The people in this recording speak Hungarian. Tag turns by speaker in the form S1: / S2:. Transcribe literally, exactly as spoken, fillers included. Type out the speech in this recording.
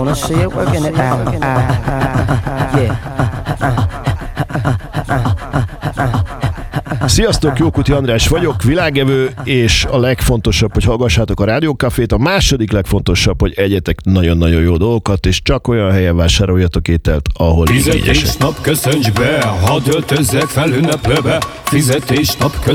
S1: Wanna see it working it out. Uh, uh, yeah.
S2: Sziasztok, Jókuti András vagyok, világevő, és a legfontosabb, hogy hallgassátok a Rádiókafét, a második legfontosabb, hogy egyetek nagyon-nagyon jó dolgokat, és csak olyan helyen vásároljatok ételt, ahol
S3: Fizetésnap
S2: ígyesek.
S3: köszönts be, hadd öltözzek fel ünneplőbe. Fizetésnap köszönts